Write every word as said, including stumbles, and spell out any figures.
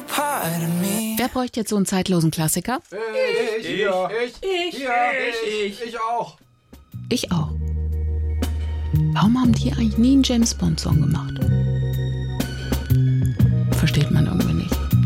Wer bräuchte jetzt so einen zeitlosen Klassiker? Ich, ich, ich, ich, ich, ich, ich auch. Ich auch. Warum haben die eigentlich nie einen James-Bond-Song gemacht? Versteht man irgendwie nicht.